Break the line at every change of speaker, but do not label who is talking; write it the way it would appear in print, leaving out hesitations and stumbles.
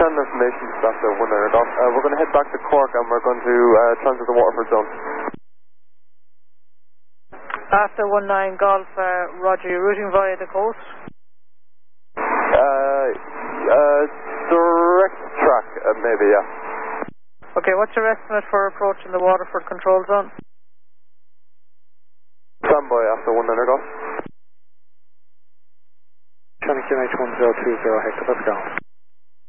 ground information just after 19 Golf. We're going to head back to Cork and we're going to transit the Waterford zone.
After 19 Golf, Roger, you're routing via the coast?
Direct track, maybe, yeah.
Okay, what's your estimate for approaching the Waterford control zone?
Standby after 19 Golf.
Johnny QNH 1020 Hector, let's go.